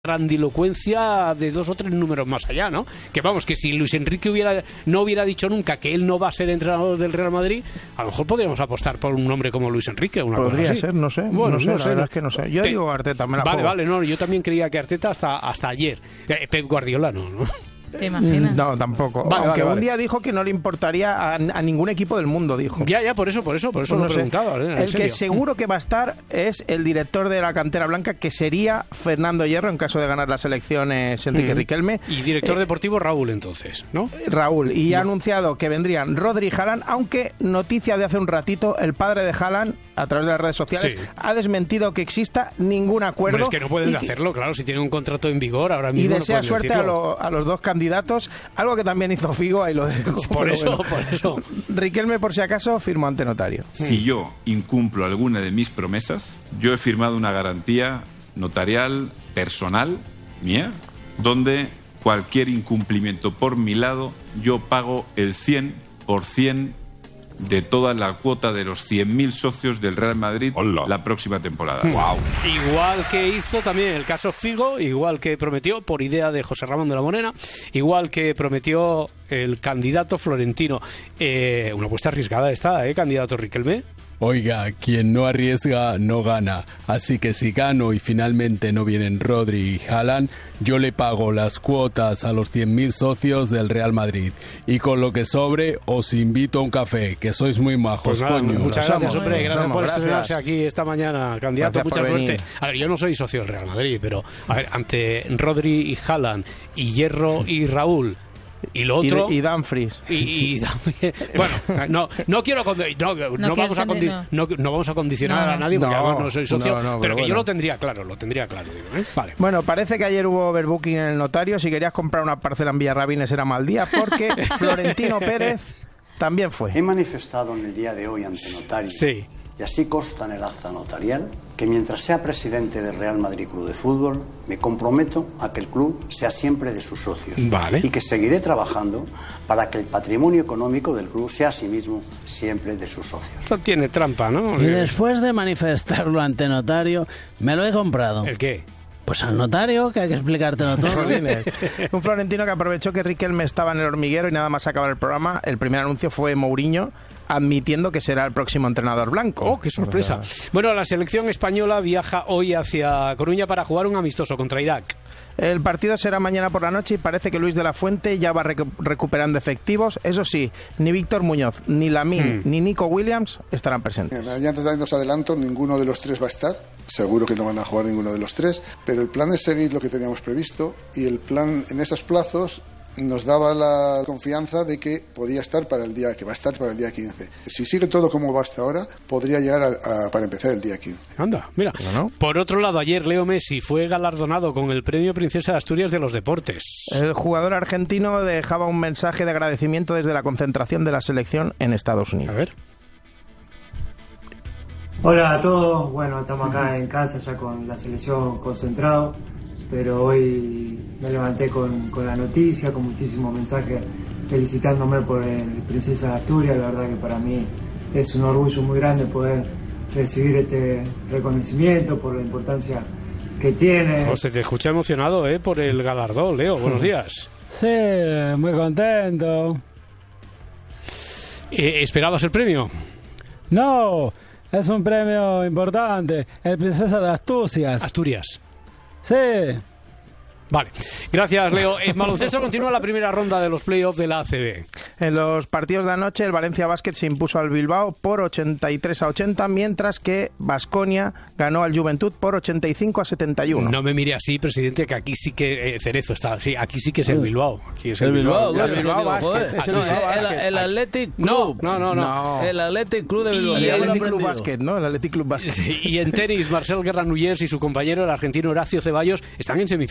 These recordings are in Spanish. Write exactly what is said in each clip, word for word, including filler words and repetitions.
grandilocuencia de dos o tres números más allá, ¿no? Que vamos, que si Luis Enrique hubiera no hubiera dicho nunca que él no va a ser entrenador del Real Madrid, a lo mejor podríamos apostar por un nombre como Luis Enrique. Una Podría cosa así. ser, no sé. Bueno, no sé, no la sé. verdad es que no sé. Yo Te... digo Arteta, me la Vale, juego. vale, no, yo también creía que Arteta hasta, hasta ayer. Eh, Pep Guardiola no, ¿no? ¿Te imaginas? No, tampoco. Vale, Aunque vale, vale. un día dijo que no le importaría a, a ningún equipo del mundo, dijo. Ya, ya, por eso, por eso, por eso Pues lo no he sé. preguntado. ¿eh? En El serio. que seguro que va a estar es el director de la cantera blanca, que sería Fernando Hierro en caso de ganar las elecciones Enrique Mm. Riquelme. Y director Eh, deportivo Raúl, entonces, ¿no? Raúl, y No. ha anunciado que vendrían Rodri y Haaland, aunque noticia de hace un ratito, el padre de Haaland, a través de las redes sociales, Sí. ha desmentido que exista ningún acuerdo. Hombre, es que no pueden y, hacerlo, claro, si tienen un contrato en vigor ahora y mismo. desea no pueden suerte a, decirlo. lo- a los dos candidatos, algo que también hizo Figo, ahí lo dejo. Por pero eso, bueno. por eso. Riquelme, por si acaso, firmó ante notario. Si yo incumplo alguna de mis promesas, yo he firmado una garantía notarial personal mía, donde cualquier incumplimiento por mi lado, yo pago el cien por ciento de toda la cuota de los cien mil socios del Real Madrid Hola. la próxima temporada. Wow. Igual que hizo también el caso Figo, igual que prometió por idea de José Ramón de la Morena, igual que prometió el candidato Florentino. Eh, una apuesta arriesgada esta, ¿eh, candidato Riquelme? Oiga, quien no arriesga no gana, así que si gano y finalmente no vienen Rodri y Haaland, yo le pago las cuotas a los cien mil socios del Real Madrid. Y con lo que sobre, os invito a un café, que sois muy majos, Pues nada, coño. muchas Los gracias, amos, hombre, los gracias amos, por gracias. estrenarse aquí esta mañana, candidato, Gracias mucha por suerte. venir. A ver, yo no soy socio del Real Madrid, pero, a ver, ante Rodri y Haaland, y Hierro y Raúl, y lo Y, otro... y Dumfries. Y, y también, bueno, no, no quiero condi- no, no, No vamos a quieres condi- tener, no, no vamos a condicionar No. a nadie porque No, además no soy socio, no, no, pero, pero que yo bueno. lo tendría claro, lo tendría claro, digo, ¿eh? Vale. Bueno, parece que ayer hubo overbooking en el notario. Si querías comprar una parcela en Villarrabines era mal día, porque Florentino Pérez también He fue. manifestado en el día de hoy ante notario, Sí. y así consta en el acta notarial, que mientras sea presidente del Real Madrid Club de Fútbol, me comprometo a que el club sea siempre de sus socios. Vale. Y que seguiré trabajando para que el patrimonio económico del club sea asimismo siempre de sus socios. Esto tiene trampa, ¿no? Y después de manifestarlo ante notario, me lo he comprado. ¿El qué? Pues al notario, que hay que explicártelo todo. Un Florentino que aprovechó que Riquelme estaba en el hormiguero y nada más acabar el programa. El primer anuncio fue Mourinho admitiendo que será el próximo entrenador blanco. Oh, qué sorpresa. Bueno, la selección española viaja hoy hacia Coruña para jugar un amistoso contra Irak. El partido será mañana por la noche y parece que Luis de la Fuente ya va recu- recuperando efectivos. Eso sí, ni Víctor Muñoz, ni Lamine, Hmm. ni Nico Williams estarán presentes. Ya antes de los adelantos, ninguno de los tres va a estar. Seguro que no van a jugar ninguno de los tres. Pero el plan es seguir lo que teníamos previsto. Y el plan en esos plazos nos daba la confianza de que podía estar para el día, que va a estar para el día quince. Si sigue todo como va hasta ahora, podría llegar a, a- para empezar el día quince. Anda, mira. Bueno. Por otro lado, ayer Leo Messi fue galardonado con el Premio Princesa de Asturias de los Deportes. El jugador argentino dejaba un mensaje de agradecimiento desde la concentración de la selección en Estados A Unidos. ver. Hola a todos, bueno, estamos acá en casa ya con la selección concentrado, pero hoy me levanté con, con la noticia, con muchísimos mensajes felicitándome por el Princesa de Asturias. La verdad que para mí es un orgullo muy grande poder recibir este reconocimiento por la importancia que tiene. José, te escucha emocionado, ¿eh? Por el galardón, Leo. Buenos días. Sí, muy contento. Eh, ¿Esperabas el premio? No, es un premio importante. El Princesa de Asturias. Asturias. Sí. Vale. Gracias, Leo. En baloncesto continúa la primera ronda de los playoffs de la A C B. En los partidos de anoche, el Valencia Basket se impuso al Bilbao por ochenta y tres a ochenta, mientras que Baskonia ganó al Juventud por ochenta y cinco a setenta y uno. No me mire así, presidente, que aquí sí que eh, Cerezo está. Sí, aquí sí que es el Bilbao. Aquí es El Bilbao, El el Bilbao Bilbao, Basket, joder. es el No, Bilbao el- Basket. el Athletic No, Club. no, no, no. No. El Athletic Club de Bilbao. El Ya me lo he Athletic Club aprendido. Basket, ¿no? El Athletic Club Basket. Sí, y en tenis, Marcel Guerra-Núñez y su compañero, el argentino Horacio Ceballos, están en semifinales de Roland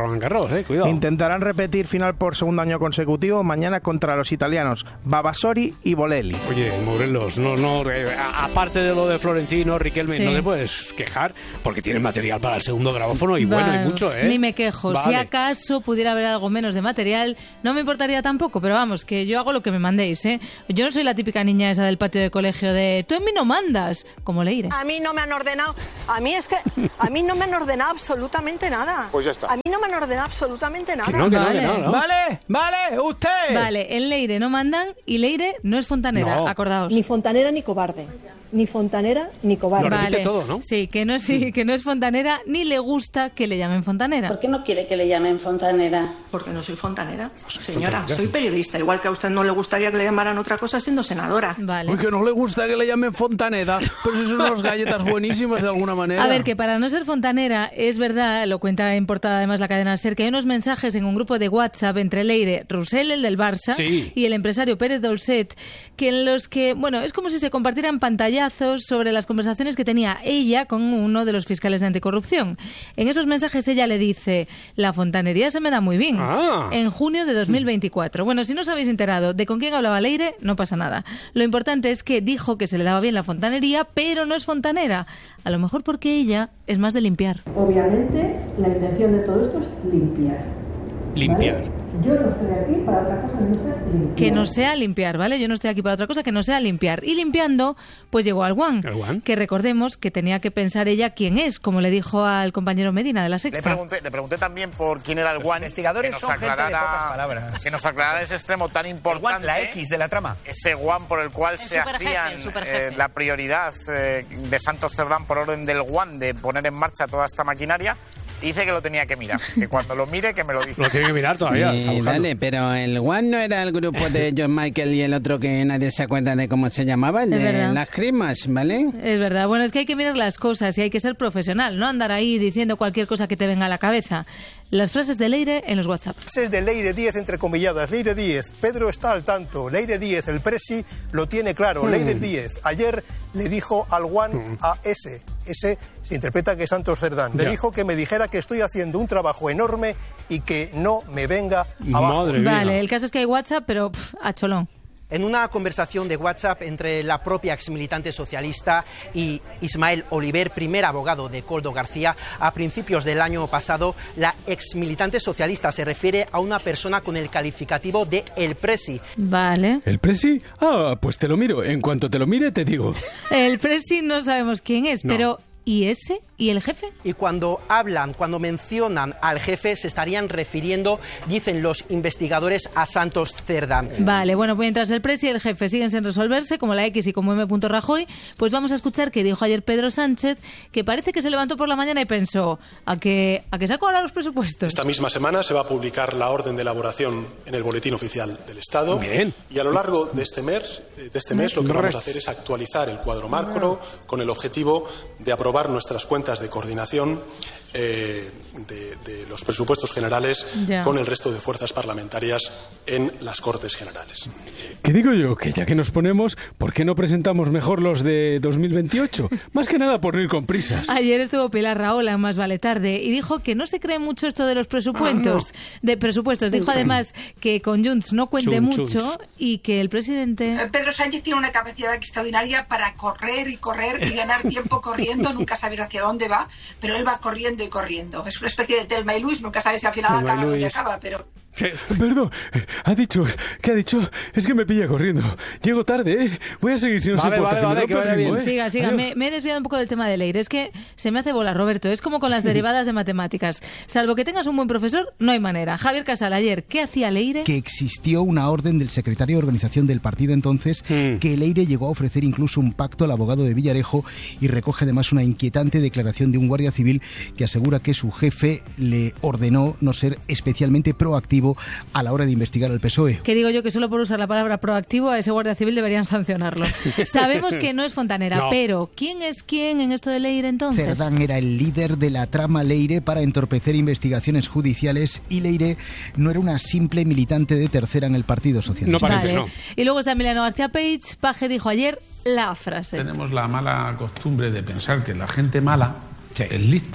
Roland Garros, eh, cuidado. Intentarán repetir final por segundo año consecutivo mañana contra los italianos Vavasori y Bolelli. Oye, Morelos, no, no, eh, a- aparte de lo de Florentino, Riquelme, Sí. no te puedes quejar porque tienen material para el segundo grabófono y bueno, Vale, hay mucho, ¿eh? Ni me quejo. Vale. Si acaso pudiera haber algo menos de material, no me importaría tampoco, pero vamos, que yo hago lo que me mandéis, ¿eh? Yo no soy la típica niña esa del patio de colegio de tú en mí no mandas, como Leire. A mí no me han ordenado, a mí es que, a mí no me han ordenado absolutamente nada. Pues ya está. A mí no me han ordenado absolutamente nada. Que no, que no, Vale. que no, no. Vale, vale, usted. Vale, en Leire no mandan y Leire no es fontanera, No. acordaos. Ni fontanera ni cobarde. Ni fontanera ni cobarde. Lo repite todo, ¿no? Sí, que no, sí, que no es fontanera ni le gusta que le llamen fontanera. ¿Por qué no quiere que le llamen fontanera? Porque no soy fontanera. Señora, soy periodista. Igual que a usted no le gustaría que le llamaran otra cosa siendo senadora. Vale. Uy, que no le gusta que le llamen fontaneda, pero si son unas galletas buenísimas de alguna manera. A ver, que para no ser fontanera, es verdad, lo cuenta en portada además la cadena SER, que hay unos mensajes en un grupo de WhatsApp entre Leire Roussel, el del Barça, Sí. y el empresario Pérez Dolcet, que en los que, bueno, es como si se compartieran pantallazos sobre las conversaciones que tenía ella con uno de los fiscales de anticorrupción. En esos mensajes ella le dice, la fontanería se me da muy bien, Ah. en junio de dos mil veinticuatro. Bueno, si no os habéis enterado de con quién hablaba Leire, no pasa nada. Lo importante es que dijo que se le daba bien la fontanería, pero no es fontanera. A lo mejor porque ella es más de limpiar. Obviamente, la intención de todo esto es limpiar. Limpiar. Yo no estoy aquí para otra cosa que no sea limpiar. Que no sea limpiar, ¿vale? Yo no estoy aquí para otra cosa que no sea limpiar. Y limpiando, pues llegó al One. ¿Al One? Que recordemos que tenía que pensar ella quién es, como le dijo al compañero Medina de La Le Sexta. pregunté, le pregunté también por quién era el One. investigadores que nos son gente de aclarara- pocas palabras. Que nos aclarara ese extremo tan importante. La X de la trama. Ese One por el cual se superjefe, hacían el superjefe. eh, la prioridad eh, de Santos Cerdán por orden del One de poner en marcha toda esta maquinaria. Y dice que lo tenía que mirar. Que cuando lo mire, que me lo dice. Lo tiene que mirar todavía. Eh, está buscando. vale, pero el One no era el grupo de John Michael y el otro que nadie se acuerda de cómo se llamaba, el Es de verdad. las cremas, ¿vale? Es verdad. Bueno, es que hay que mirar las cosas y hay que ser profesional, no andar ahí diciendo cualquier cosa que te venga a la cabeza. Las frases de Leire en los WhatsApp. Es de Leire Díez, entrecomilladas. Leire Díez, Pedro está al tanto. Leire Díez, el presi lo tiene claro. Leire Díez, ayer le dijo al One a ese. Ese se interpreta que es Santos Cerdán. Le Ya. dijo que me dijera que estoy haciendo un trabajo enorme y que no me venga abajo. Madre mía. Vale, el caso es que hay WhatsApp, pero pff, a cholón. En una conversación de WhatsApp entre la propia exmilitante socialista y Ismael Oliver, primer abogado de Koldo García, a principios del año pasado, la exmilitante socialista se refiere a una persona con el calificativo de el presi. Vale. ¿El Presi? Ah, pues te lo miro. En cuanto te lo mire, te digo. El presi no sabemos quién es, No. pero ¿y ese? ¿Y el jefe? Y cuando hablan, cuando mencionan al jefe, se estarían refiriendo, dicen los investigadores, a Santos Cerdán. Vale, bueno, pues mientras el presi y el jefe siguen sin resolverse, como la X y como M. Rajoy, pues vamos a escuchar que dijo ayer Pedro Sánchez, que parece que se levantó por la mañana y pensó, ¿a que, a que sacó ahora los presupuestos? Esta misma semana se va a publicar la orden de elaboración en el Boletín Oficial del Estado. Bien. Y a lo largo de este mes, de este mes lo que vamos a hacer es actualizar el cuadro macro con el objetivo de aprobar nuestras cuentas de coordinación eh, de, de los presupuestos generales Ya. con el resto de fuerzas parlamentarias en las Cortes Generales. ¿Qué digo yo? Que ya que nos ponemos, ¿por qué no presentamos mejor los de dos mil veintiocho? Más que nada por no ir con prisas. Ayer estuvo Pilar Rahola en Más Vale Tarde y dijo que no se cree mucho esto de los presupuestos. De presupuestos. Dijo además que con Junts no cuente Chun, mucho chuns. y que el presidente... Pedro Sánchez tiene una capacidad extraordinaria para correr y correr y ganar tiempo corriendo. Nunca sabes hacia dónde va, pero él va corriendo y corriendo. Es una especie de Telma y Luis. Nunca sabes si al final Telma y acaba donde Luis. acaba, pero... Perdón, ha dicho, ¿qué ha dicho? Es que me pilla corriendo. Llego tarde, ¿eh? Voy a seguir si no Vale, se importa. vale, que me vale, rompe que el vaya ritmo, bien. ¿eh? Siga, siga. Adiós. Me, me he desviado un poco del tema de Leire. Es que se me hace bola, Roberto. Es como con las derivadas de matemáticas. Salvo que tengas un buen profesor, no hay manera. Javier Casal, ayer, ¿qué hacía Leire? Que existió una orden del secretario de organización del partido entonces Mm. que Leire llegó a ofrecer incluso un pacto al abogado de Villarejo y recoge además una inquietante declaración de un guardia civil que asegura que su jefe le ordenó no ser especialmente proactivo a la hora de investigar al P S O E. Que digo yo que solo por usar la palabra proactivo a ese guardia civil deberían sancionarlo. Sabemos que no es fontanera, No. pero ¿quién es quién en esto de Leire entonces? Cerdán era el líder de la trama Leire para entorpecer investigaciones judiciales y Leire no era una simple militante de tercera en el Partido Socialista. No parece, Vale. no. Y luego está Emiliano García Page. Paje dijo ayer la frase. Tenemos la mala costumbre de pensar que la gente mala es lista.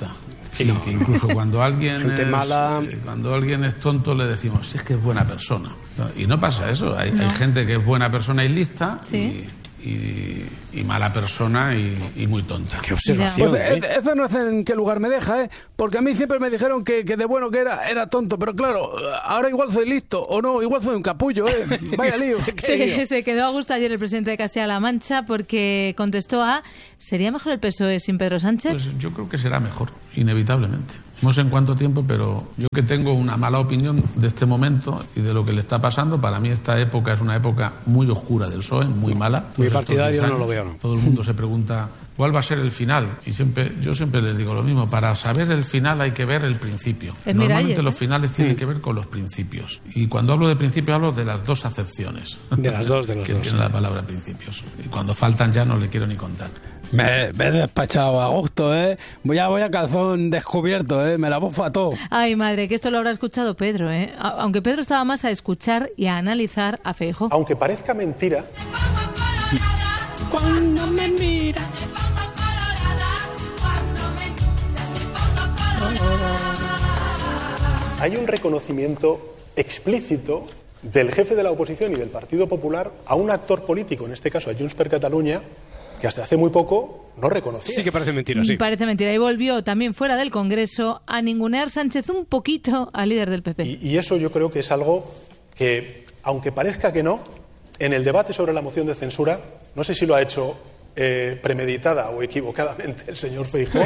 Y no, que incluso cuando alguien gente es, mala... cuando alguien es tonto le decimos, sí, es que es buena persona. Y no pasa eso. Hay, no. hay gente que es buena persona y lista, ¿sí? y, y, y mala persona y, y muy tonta. Qué observación. Pues, ¿eh? Eso no sé en qué lugar me deja, ¿eh? Porque a mí siempre me dijeron que, que de bueno que era, era tonto, pero claro, ahora igual soy listo, o no, igual soy un capullo, ¿eh? Vaya lío. Se, se quedó a gusto ayer el presidente de Castilla-La Mancha porque contestó a ¿sería mejor el P S O E sin Pedro Sánchez? Pues yo creo que será mejor, inevitablemente. No sé en cuánto tiempo, pero yo que tengo una mala opinión de este momento y de lo que le está pasando, para mí esta época es una época muy oscura del P S O E, muy mala. Mi partidario no lo veo, ¿no? Todo el mundo se pregunta cuál va a ser el final, y siempre yo siempre les digo lo mismo, para saber el final hay que ver el principio. Es Normalmente Miralles, los ¿eh? finales tienen que ver con los principios, y cuando hablo de principio hablo de las dos acepciones. De las dos, de los que dos. tiene la palabra principios, y cuando faltan ya no le quiero ni contar. Me, me he despachado a gusto, ¿eh? Ya voy a calzón descubierto, ¿eh? Me la bofo a todo. Ay, madre, que esto lo habrá escuchado Pedro, ¿eh? A- Aunque Pedro estaba más a escuchar y a analizar a Feijóo. Aunque parezca mentira... Cuando me mira... Hay un reconocimiento explícito del jefe de la oposición y del Partido Popular a un actor político, en este caso a Junts per Catalunya, que hasta hace muy poco no reconocía. Sí que parece mentira, sí. Parece mentira. Y volvió también fuera del Congreso a ningunear Sánchez un poquito al líder del P P. Y, y eso yo creo que es algo que, aunque parezca que no, en el debate sobre la moción de censura, no sé si lo ha hecho eh, premeditada o equivocadamente el señor Feijóo,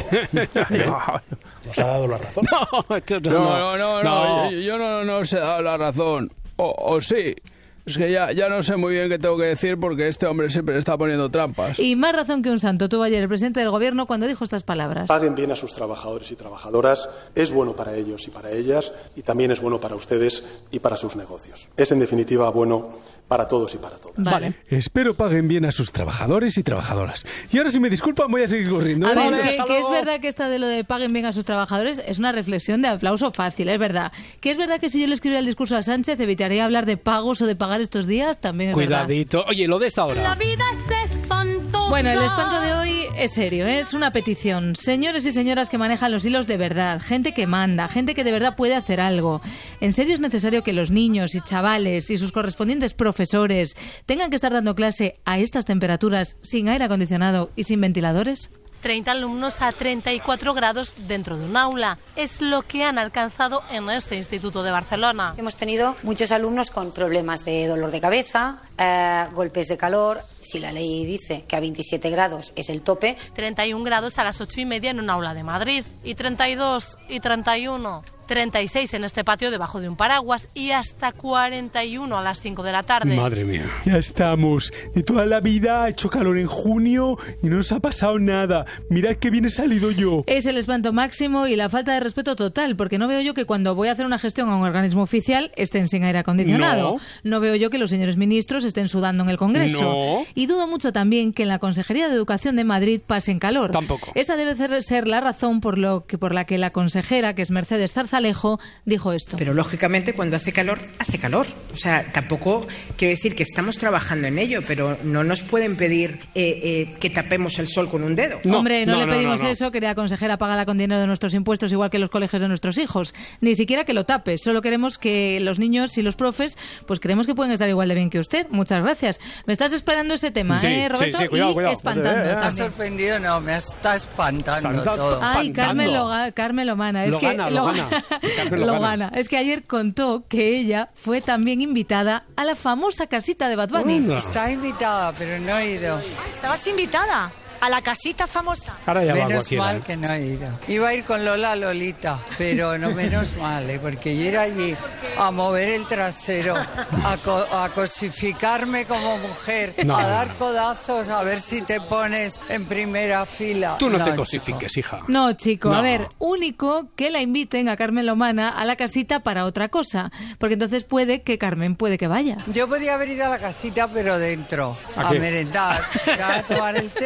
nos ha dado la razón. No, esto no, No, no, no, no. Yo, yo no, no os he dado la razón. O, o sí. Es que ya, ya no sé muy bien qué tengo que decir porque este hombre siempre le está poniendo trampas. Y más razón que un santo tuvo ayer el presidente del Gobierno cuando dijo estas palabras. Paguen bien a sus trabajadores y trabajadoras, es bueno para ellos y para ellas, y también es bueno para ustedes y para sus negocios. Es en definitiva bueno para todos y para todas. Vale. Espero paguen bien a sus trabajadores y trabajadoras. Y ahora si me disculpan voy a seguir corriendo. A ver, Vale, que, hasta que es luego. verdad que esta de lo de paguen bien a sus trabajadores es una reflexión de aplauso fácil, es verdad. Que es verdad que si yo le escribiera el discurso a Sánchez evitaría hablar de pagos o de pagar estos días, también es verdad. Cuidadito. Oye, lo de esta hora. vida es espantosa. Bueno, el espanto de hoy es serio, ¿eh? Es una petición. Señores y señoras que manejan los hilos de verdad, gente que manda, gente que de verdad puede hacer algo. ¿En serio es necesario que los niños y chavales y sus correspondientes profesores tengan que estar dando clase a estas temperaturas sin aire acondicionado y sin ventiladores? treinta alumnos a treinta y cuatro grados dentro de un aula. Es lo que han alcanzado en este instituto de Barcelona. Hemos tenido muchos alumnos con problemas de dolor de cabeza, eh, golpes de calor. Si la ley dice que a veintisiete grados es el tope. treinta y un grados a las ocho y media en un aula de Madrid. Y treinta y dos y treinta y uno. treinta y seis en este patio debajo de un paraguas y hasta cuarenta y uno a las cinco de la tarde. Madre mía. Ya estamos. De toda la vida ha hecho calor en junio y no nos ha pasado nada. Mirad que bien he salido yo. Es el espanto máximo y la falta de respeto total, porque no veo yo que cuando voy a hacer una gestión a un organismo oficial estén sin aire acondicionado. No. No veo yo que los señores ministros estén sudando en el Congreso. No. Y dudo mucho también que en la Consejería de Educación de Madrid pasen calor. Tampoco. Esa debe ser, ser la razón por, lo que, por la que la consejera, que es Mercedes Zarzalejo, dijo esto. Pero lógicamente cuando hace calor, hace calor. O sea, tampoco quiero decir que estamos trabajando en ello, pero no nos pueden pedir eh, eh, que tapemos el sol con un dedo. No, Hombre, no, no le no, pedimos no, no. eso, querida consejera, págala con dinero de nuestros impuestos, igual que los colegios de nuestros hijos. Ni siquiera que lo tape, solo queremos que los niños y los profes, pues creemos que pueden estar igual de bien que usted. Muchas gracias. Me estás esperando ese tema, Sí, ¿eh, Roberto? sí, sí, cuidado, y cuidado. espantando Eh, eh, eh. Me ha también. sorprendido, no, me está espantando Espantando. todo. Ay, espantando. Carmen, Loga, Carmen Lomana. Es Lo que gana, lo gana. Carmen lo lo gana. gana. Es que ayer contó que ella fue también invitada a la famosa casita de Bad Bunny. Anda. Está invitada, pero no he ido. ¿Estabas invitada a la casita famosa? Ahora ya va Menos cualquiera. mal que no he ido. Iba a ir con Lola Lolita, pero no menos mal, ¿eh? Porque yo ir allí a mover el trasero, a, co- a cosificarme como mujer, No, a no, dar no. codazos, a ver si te pones en primera fila. Tú no, te chico. cosifiques, hija. No, chico, No. a ver, único que la inviten a Carmen Lomana a la casita para otra cosa, porque entonces puede que Carmen puede que vaya. Yo podía haber ido a la casita, pero dentro, ¿A a, qué? merendar, a tomar el té, un chocolate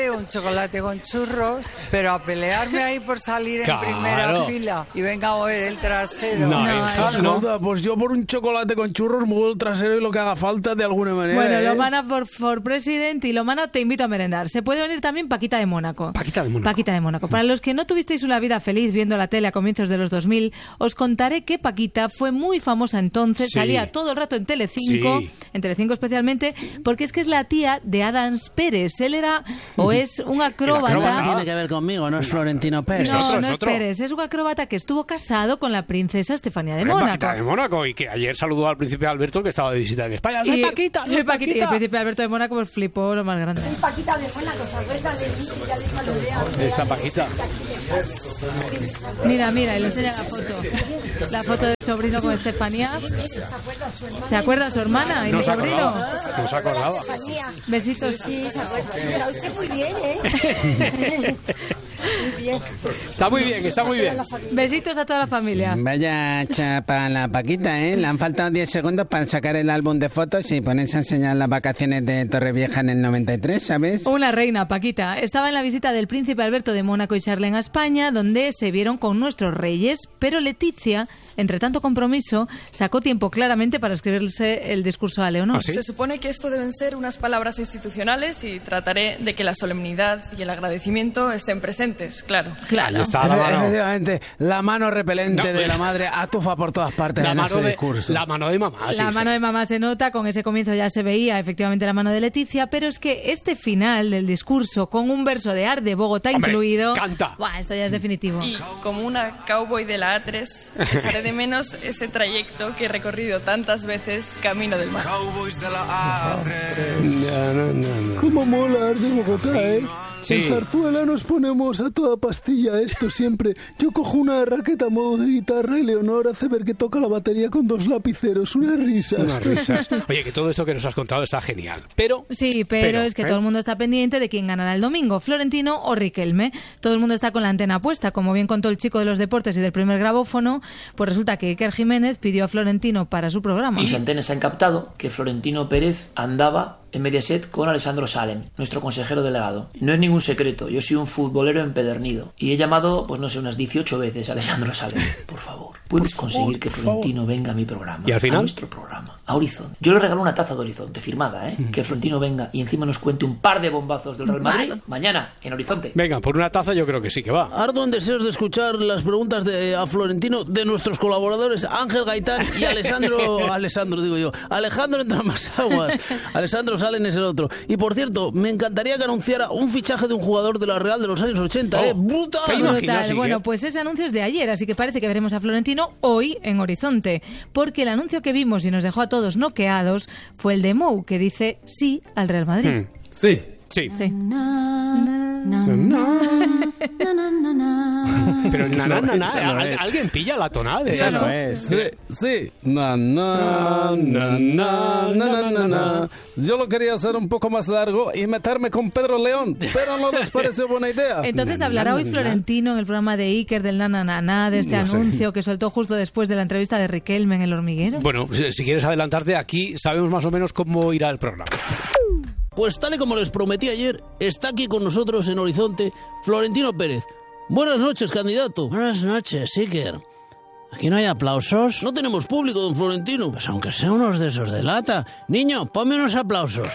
chocolate con churros, pero a pelearme ahí por salir Claro. en primera fila y venga a mover el trasero. No, hija, no. Pues yo por un chocolate con churros muevo el trasero y lo que haga falta de alguna manera. Bueno, ¿eh? Lomana for, for President y Lomana te invito a merendar. Se puede venir también Paquita de Mónaco. Paquita de Mónaco. Paquita de Mónaco. Para los que no tuvisteis una vida feliz viendo la tele a comienzos de los dos mil, os contaré que Paquita fue muy famosa entonces, Sí. salía todo el rato en Telecinco, Sí. en Telecinco especialmente, porque es que es la tía de Adams Pérez. Él era, o es un acróbata... Tiene que ver conmigo, no es Florentino Pérez. No, no es Pérez, es un acróbata que estuvo casado con la princesa Estefanía de Hombre, Mónaco. Paquita de Mónaco, y que ayer saludó al príncipe Alberto, que estaba de visita en España. ¡Soy Y- Paquita! soy Paquita. Y el príncipe Alberto de Mónaco pues flipó lo más grande. Paquita de Mónaco, ¿se acuerdan de mí? Ya le saludé a ¿Dónde está Paquita? Mira, mira, y le enseña la foto. La foto del sobrino con Estefanía. ¿Se acuerda su hermana y No mi se sobrino? acordaba. No se acordaba. Besitos. Sí, se acuerda. Pero usted muy bien, ¿eh? Muy bien. Está muy bien, está muy bien. Besitos a toda la familia. Vaya chapa la Paquita, ¿eh? Le han faltado diez segundos para sacar el álbum de fotos y ponerse a enseñar las vacaciones de Torrevieja en el noventa y tres, ¿sabes? Una reina, Paquita. Estaba en la visita del príncipe Alberto de Mónaco y Charlene a España, donde se vieron con nuestros reyes, pero Leticia, entre tanto compromiso, sacó tiempo claramente para escribirse el discurso a Leonor. Se supone que esto deben ser unas palabras institucionales y trataré de que la solemnidad y el agradecimiento estén presentes, claro. Claro. Está la mano. Efectivamente, la mano repelente No, de la madre atufa por todas partes La en mano, este de, discurso. la mano de mamá. sí, La sí. mano de mamá se nota, con ese comienzo ya se veía efectivamente la mano de Leticia, pero es que este final del discurso, con un verso de Ar de Bogotá Hombre, incluido... canta. Buah, esto ya es definitivo. Y como una cowboy de la A tres, echaré de menos ese trayecto que he recorrido tantas veces camino del mar. Cowboys de la A tres. No, no, no, no. ¿Cómo mola Ar de Bogotá, eh? Sí. En Zarzuela nos ponemos a toda pastilla esto siempre. Yo cojo una raqueta a modo de guitarra y Leonor hace ver que toca la batería con dos lapiceros. Unas risas. Unas risas. Oye, que todo esto que nos has contado está genial. Pero... Sí, pero, pero, es que ¿eh? todo el mundo está pendiente de quién ganará el domingo, Florentino o Riquelme. Todo el mundo está con la antena puesta. Como bien contó el chico de los deportes y del primer grabófono, pues resulta que Iker Jiménez pidió a Florentino para su programa. Mis antenas han captado que Florentino Pérez andaba en Mediaset con Alessandro Salem, nuestro consejero delegado. No es ningún secreto, yo soy un futbolero empedernido y he llamado, pues no sé, unas dieciocho veces a Alessandro Salem. Por favor, ¿puedes conseguir que Florentino venga a mi programa? ¿Y al final? A nuestro programa, a Horizonte. Yo le regalo una taza de Horizonte firmada, ¿eh? Que Florentino venga y encima nos cuente un par de bombazos del Real Madrid mañana en Horizonte. Venga, por una taza yo creo que sí que va. Ardo en deseos de escuchar las preguntas de a Florentino de nuestros colaboradores Ángel Gaitán y Alessandro, Alessandro digo yo, Alejandro Entramasaguas. Alessandro Salen es el otro. Y por cierto, me encantaría que anunciara un fichaje de un jugador de la Real de los años ochenta, ¿eh? ¡Brutal! Brutal. Bueno, pues ese anuncio es de ayer, así que parece que veremos a Florentino hoy en Horizonte, porque el anuncio que vimos y nos dejó a todos noqueados fue el de Mou, que dice sí al Real Madrid. Sí. Sí. Sí. Pero na, na, na, na, Esa no ¿al- es. ¿alguien pilla la tonada de Esa esto? no es. Sí, sí. Na, na, na, na, na, na, na. Yo lo quería hacer un poco más largo y meterme con Pedro León, pero no les parece buena idea. Entonces hablará hoy Florentino en el programa de Iker del Nanananá, de este No sé. anuncio que soltó justo después de la entrevista de Riquelme en El Hormiguero. Bueno, si, si quieres adelantarte, aquí sabemos más o menos cómo irá el programa. Pues tal y como les prometí ayer, está aquí con nosotros en Horizonte Florentino Pérez. Buenas noches, candidato. Buenas noches, Iker. ¿Aquí no hay aplausos? No tenemos público, don Florentino. Pues aunque sean unos de esos de lata. Niño, ponme unos aplausos.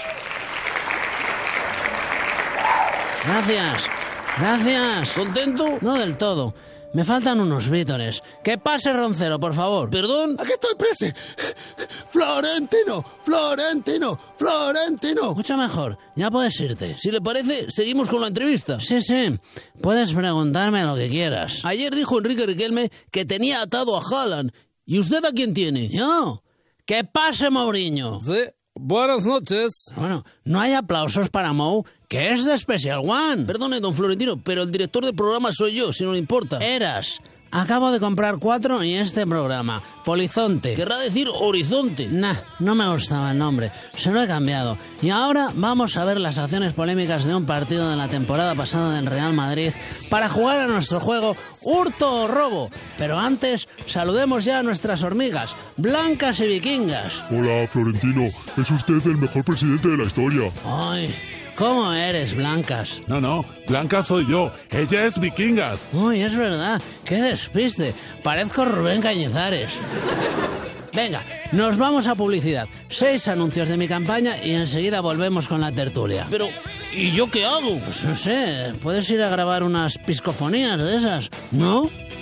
Gracias. Gracias. ¿Contento? No del todo. Me faltan unos vítores. Que pase Roncero, por favor. ¿Perdón? Aquí estoy prese. Florentino, Florentino, Florentino. Mucho mejor. Ya puedes irte. Si le parece, seguimos con la entrevista. Sí, sí. Puedes preguntarme lo que quieras. Ayer dijo Enrique Riquelme que tenía atado a Haaland. ¿Y usted a quién tiene? Yo. Que pase Mourinho. Sí. Buenas noches. Bueno, no hay aplausos para Mou, que es de Special One. Perdone, don Florentino, pero el director del programa soy yo, si no le importa. Eras. Acabo de comprar cuatro y este programa. Polizonte. Querrá decir Horizonte. Nah, no me gustaba el nombre. Se lo he cambiado. Y ahora vamos a ver las acciones polémicas de un partido de la temporada pasada del Real Madrid para jugar a nuestro juego Hurto o Robo. Pero antes, saludemos ya a nuestras hormigas, blancas y vikingas. Hola, Florentino. Es usted el mejor presidente de la historia. Ay, ¿Cómo eres, Blancas? No, no, Blanca soy yo. Ella es Vikingas. Uy, es verdad. Qué despiste. Parezco Rubén Cañizares. Venga, nos vamos a publicidad. Seis anuncios de mi campaña y enseguida volvemos con la tertulia. Pero, ¿y yo qué hago? Pues no sé, puedes ir a grabar unas piscofonías de esas, ¿no?